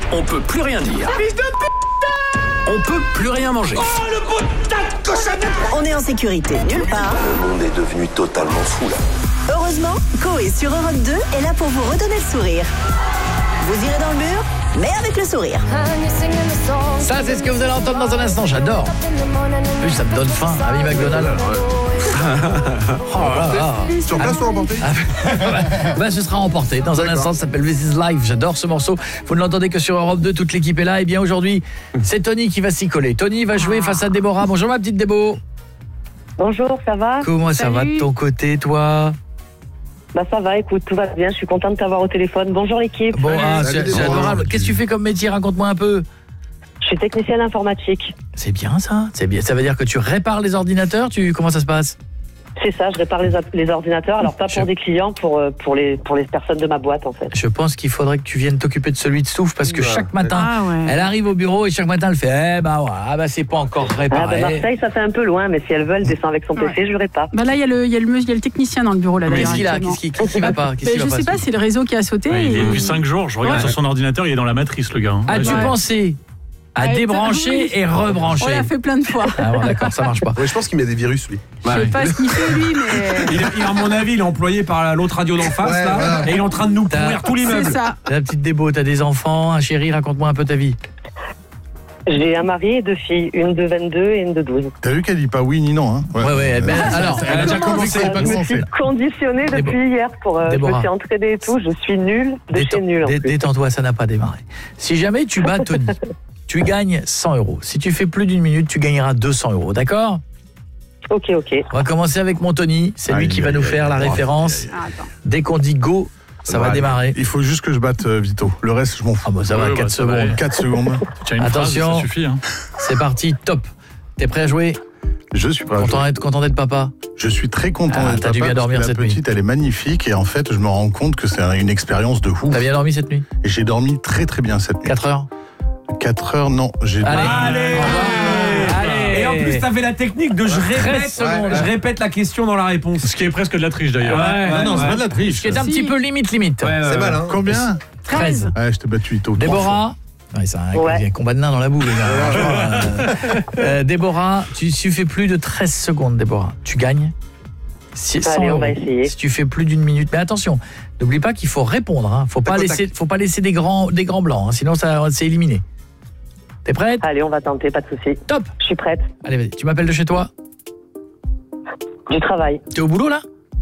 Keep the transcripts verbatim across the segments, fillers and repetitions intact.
on peut plus rien dire. Fils de putain! On peut plus rien manger. Oh, le putain de cochonnette! On est en sécurité nulle part. Le monde est devenu totalement fou là. Heureusement, Coé sur Europe deux est là pour vous redonner le sourire. Vous irez dans le mur, mais avec le sourire. Ça, c'est ce que vous allez entendre dans un instant. J'adore. En plus, ça me donne faim. Ami McDonald. Oh là là. Sur place ou emporté? Bah, ce sera emporté. Dans un instant, ça s'appelle This is Life. J'adore ce morceau. Vous ne l'entendez que sur Europe deux. Toute l'équipe est là. Et bien aujourd'hui, c'est Tony qui va s'y coller. Tony va jouer face à Déborah. Bonjour ma petite Débo. Bonjour, ça va? Comment ça Salut. va de ton côté, toi? Bah ça va, écoute, tout va bien, je suis contente de t'avoir au téléphone. Bonjour l'équipe. Bon, ah, Salut, c'est c'est Déborah. adorable. Qu'est-ce que tu fais comme métier? Raconte-moi un peu. Je suis technicienne informatique. C'est bien ça. C'est bien. Ça veut dire que tu répares les ordinateurs. Tu comment ça se passe? C'est ça, je répare les, les ordinateurs, alors pas pour Je- des clients, pour, euh, pour, les, pour les personnes de ma boîte en fait. Je pense qu'il faudrait que tu viennes t'occuper de celui de Souf parce que Oula. chaque matin, Ah ouais. elle arrive au bureau et chaque matin elle fait eh bah ouais, ah bah c'est pas encore Ah, réparé. bah, Marseille, ça fait un peu loin, mais si elle veut, elle descend avec son P C, Ouais. je répare. Bah là, il y a le, il y a le, il y a le technicien dans le bureau là. Qu'est-ce d'ailleurs, qu'il a? actuellement. Qu'est-ce qui, qu'est-ce qui va pas? Qu'est-ce Mais qui je va sais pas, c'est le réseau qui a sauté. Ouais, il est et- depuis cinq jours, je regarde Ouais. sur son ordinateur, il est dans la matrice le gars. hein. As-tu Ouais. pensé à Ouais, débrancher oui. et rebrancher? On l'a fait plein de fois. Ah bon, d'accord, ça marche pas. Ouais, je pense qu'il met des virus lui. Je sais pas ce qu'il fait lui, mais Il est, il, à mon avis, il est employé par l'autre radio d'en face, Ouais, là, voilà. et il est en train de nous pourrir tout c'est l'immeuble. ça. La petite Débo, t'as des enfants, un chéri, raconte-moi un peu ta vie. J'ai un mari et deux filles, une de vingt-deux et une de douze. T'as vu qu'elle dit pas oui ni non, hein? Ouais, ouais, ben, alors, Elle a déjà commencé. Elle a pas Je me commencé. suis conditionnée Débo- depuis hier pour... euh, je Déborah. me suis entraînée et tout, je suis nulle de détends- chez nulle en dé- plus. détends-toi, ça n'a pas démarré. Si jamais tu bats Tony, tu gagnes cent euros. Si tu fais plus d'une minute, tu gagneras deux cents euros, d'accord? Ok, ok. On va commencer avec mon Tony, c'est lui Aïe, qui va aïe, nous aïe, faire la aïe, référence. aïe, Ah, attends. Dès qu'on dit go, ça va Ouais. démarrer. Il faut juste que je batte euh, Vito. Le reste, je m'en fous. Ah bah ça va, Ouais, quatre bah, ça va secondes. aller. quatre secondes. Tu as une Attention. phrase, ça suffit. Hein. C'est parti, top. T'es prêt à jouer? Je suis prêt à Content jouer. d'être content d'être papa? Je suis très content Ah, d'être t'as dû papa bien parce dormir que cette la nuit. petite, elle est magnifique et en fait, je me rends compte que c'est une expérience de ouf. T'as bien dormi cette nuit? Et j'ai dormi très très bien cette nuit. quatre heures? quatre heures, non. J'ai Allez. Allez, Au revoir. Allez. Et en plus, t'avais la technique de je répète, secondes. je répète la question dans la réponse. Ce qui est presque de la triche d'ailleurs. Ouais, Ah non, c'est ouais. pas de la triche. Ce qui est un Si. petit peu limite limite. Ouais, ouais, C'est ouais. mal, hein? Combien? treize. Ouais, je t'ai battu Vito. Déborah? Ouais, c'est un, Ouais. un combat de nains dans la boue, les gars. Franchement, euh, euh, Déborah, tu, si tu fais plus de treize secondes, Déborah, tu gagnes si- cent Allez, on va euros. essayer. Si tu fais plus d'une minute, mais attention, n'oublie pas qu'il faut répondre. Hein. Faut pas Tac au laisser, faut pas laisser des grands, des grands blancs. Hein, sinon, ça, c'est éliminé. T'es prête? Allez, on va tenter, pas de souci. Top. Je suis prête. Allez, vas-y. Tu m'appelles de chez toi? Du travail. T'es au boulot là?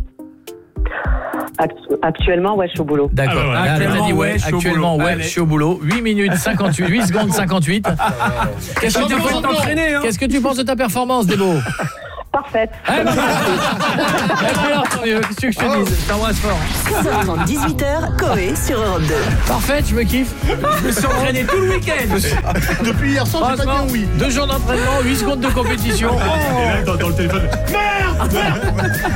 Actu- Actuellement, ouais, je suis au boulot. D'accord. Ah, bah, voilà. Là, elle a Actuellement, dit ouais, je suis au Actuellement, boulot. ouais, Allez. je suis au boulot. huit minutes cinquante-huit, huit secondes cinquante-huit. Qu'est-ce que tu Faut penses t'entraîner, hein. Qu'est-ce que tu penses de ta performance, Débo? Parfaite. Eh ben, alors, tant mieux. Qu'est-ce que je te dise? Je t'embrasse fort. six heures trente, dix-huit heures, Coé sur Europe deux. Parfait, je me kiffe. Je me suis entraîné tout le week-end. Depuis hier soir, j'ai pas Franchement, dit oui. deux jours d'entraînement, huit secondes de compétition. Et là, dans, dans le téléphone.